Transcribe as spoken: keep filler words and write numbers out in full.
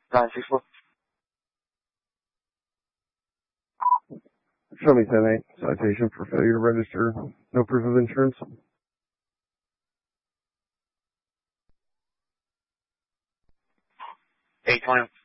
nine six four. Show me ten eight. Citation for failure to register. No proof of insurance. eight twenty.